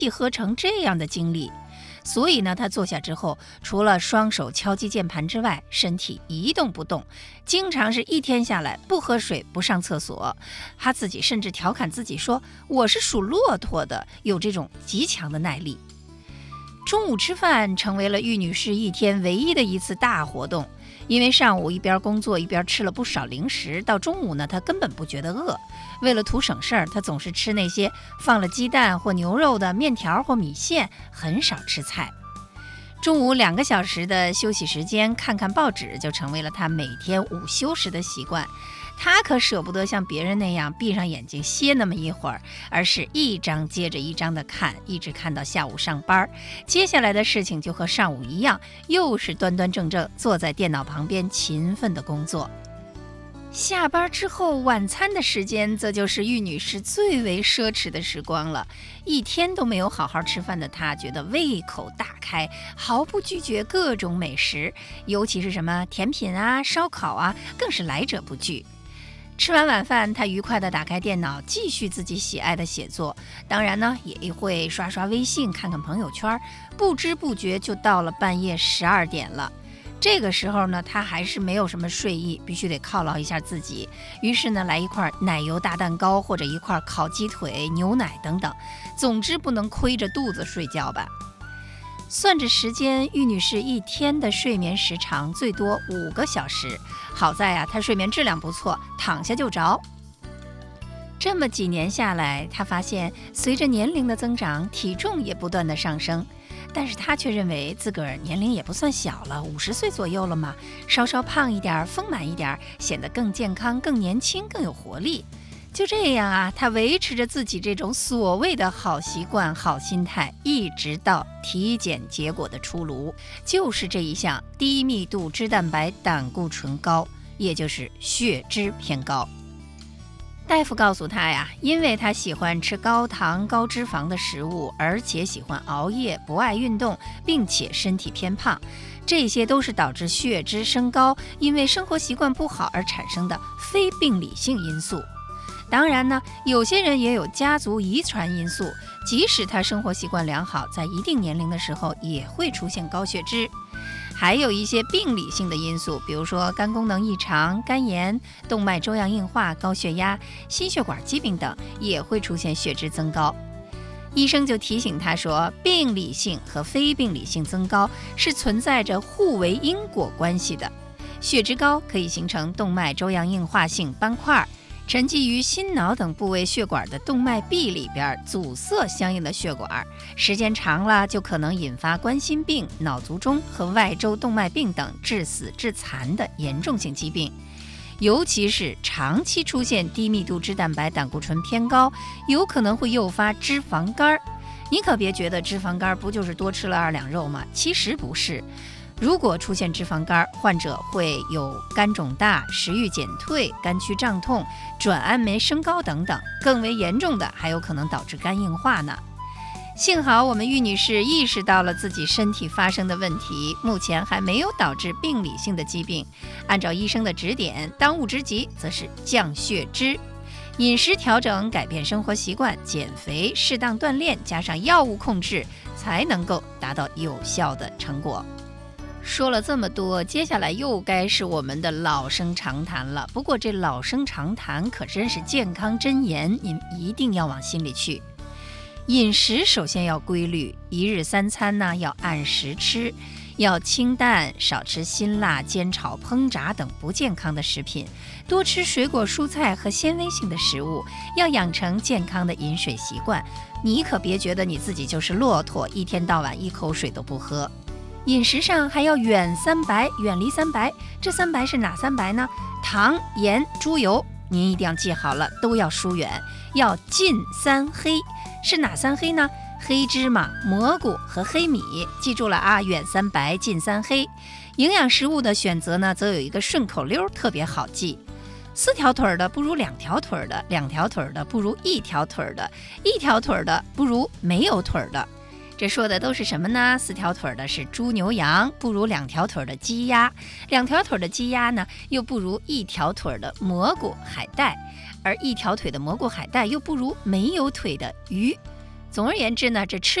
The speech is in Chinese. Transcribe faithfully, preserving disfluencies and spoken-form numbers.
气呵成这样的经历。所以呢，他坐下之后，除了双手敲击键盘之外，身体一动不动，经常是一天下来不喝水不上厕所。他自己甚至调侃自己说，我是属骆驼的，有这种极强的耐力。中午吃饭成为了玉女士一天唯一的一次大活动，因为上午一边工作一边吃了不少零食，到中午呢，她根本不觉得饿。为了图省事儿，她总是吃那些放了鸡蛋或牛肉的面条或米线，很少吃菜。中午两个小时的休息时间，看看报纸就成为了她每天午休时的习惯。她可舍不得像别人那样闭上眼睛歇那么一会儿，而是一张接着一张的看，一直看到下午上班。接下来的事情就和上午一样，又是端端正正坐在电脑旁边勤奋的工作。下班之后，晚餐的时间则就是玉女士最为奢侈的时光了。一天都没有好好吃饭的她，觉得胃口大开，毫不拒绝各种美食，尤其是什么甜品啊、烧烤啊，更是来者不拒。吃完晚饭，她愉快地打开电脑，继续自己喜爱的写作。当然呢，也会刷刷微信，看看朋友圈，不知不觉就到了半夜十二点了。这个时候呢，她还是没有什么睡意，必须得犒劳一下自己。于是呢，来一块奶油大蛋糕，或者一块烤鸡腿、牛奶等等，总之不能亏着肚子睡觉吧。算着时间，玉女士一天的睡眠时长最多五个小时。好在啊，她睡眠质量不错，躺下就着。这么几年下来，她发现随着年龄的增长，体重也不断的上升。但是她却认为自个儿年龄也不算小了，五十岁左右了嘛，稍稍胖一点，丰满一点，显得更健康、更年轻、更有活力。就这样啊，她维持着自己这种所谓的好习惯、好心态，一直到体检结果的出炉，就是这一项低密度脂蛋白胆固醇高，也就是血脂偏高。大夫告诉她呀，因为她喜欢吃高糖高脂肪的食物，而且喜欢熬夜，不爱运动，并且身体偏胖，这些都是导致血脂升高，因为生活习惯不好而产生的非病理性因素。当然呢，有些人也有家族遗传因素，即使他生活习惯良好，在一定年龄的时候也会出现高血脂。还有一些病理性的因素，比如说肝功能异常、肝炎、动脉粥样硬化、高血压、心血管疾病等，也会出现血脂增高。医生就提醒他说，病理性和非病理性增高是存在着互为因果关系的。血脂高可以形成动脉粥样硬化性斑块，沉积于心脑等部位血管的动脉壁里边，阻塞相应的血管，时间长了就可能引发冠心病、脑卒中和外周动脉病等致死致残的严重性疾病。尤其是长期出现低密度脂蛋白胆固醇偏高，有可能会诱发脂肪肝。你可别觉得脂肪肝不就是多吃了二两肉吗？其实不是。如果出现脂肪肝，患者会有肝肿大、食欲减退、肝区胀痛、转氨酶升高等等，更为严重的还有可能导致肝硬化呢。幸好我们玉女士意识到了自己身体发生的问题，目前还没有导致病理性的疾病。按照医生的指点，当务之急则是降血脂。饮食调整、改变生活习惯、减肥、适当锻炼，加上药物控制，才能够达到有效的成果。说了这么多，接下来又该是我们的老生常谈了。不过这老生常谈可真是健康箴言，您一定要往心里去。饮食首先要规律，一日三餐呢要按时吃，要清淡，少吃辛辣、煎炒、烹炸等不健康的食品，多吃水果、蔬菜和纤维性的食物，要养成健康的饮水习惯。你可别觉得你自己就是骆驼，一天到晚一口水都不喝。饮食上还要远三白，远离三白。这三白是哪三白呢？糖、盐、猪油，您一定要记好了，都要疏远。要禁三黑，是哪三黑呢？黑芝麻、蘑菇和黑米，记住了啊，远三白，禁三黑。营养食物的选择呢，则有一个顺口溜特别好记：四条腿的不如两条腿的，两条腿的不如一条腿的，一条腿的不如没有腿的。这说的都是什么呢？四条腿的是猪牛羊，不如两条腿的鸡鸭；两条腿的鸡鸭呢，又不如一条腿的蘑菇海带；而一条腿的蘑菇海带又不如没有腿的鱼。 总而言之呢，这吃